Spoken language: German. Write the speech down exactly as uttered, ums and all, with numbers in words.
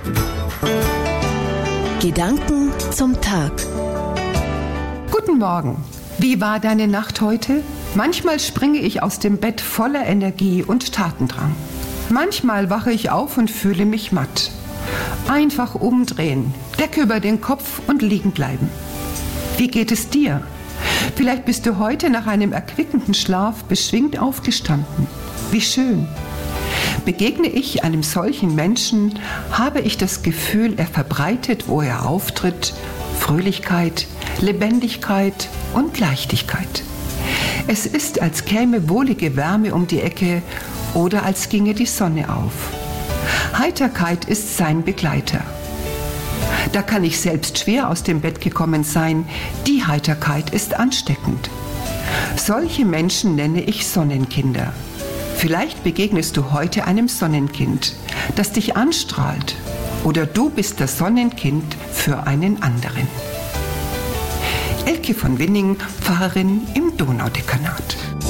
Gedanken zum Tag. Guten Morgen. Wie war deine Nacht heute? Manchmal springe ich aus dem Bett voller Energie und Tatendrang. Manchmal wache ich auf und fühle mich matt. Einfach umdrehen, Decke über den Kopf und liegen bleiben. Wie geht es dir? Vielleicht bist du heute nach einem erquickenden Schlaf beschwingt aufgestanden. Wie schön. Begegne ich einem solchen Menschen, habe ich das Gefühl, er verbreitet, wo er auftritt, Fröhlichkeit, Lebendigkeit und Leichtigkeit. Es ist, als käme wohlige Wärme um die Ecke oder als ginge die Sonne auf. Heiterkeit ist sein Begleiter. Da kann ich selbst schwer aus dem Bett gekommen sein. Die Heiterkeit ist ansteckend. Solche Menschen nenne ich Sonnenkinder. Vielleicht begegnest du heute einem Sonnenkind, das dich anstrahlt. Oder du bist das Sonnenkind für einen anderen. Elke von Winning, Pfarrerin im Donaudekanat.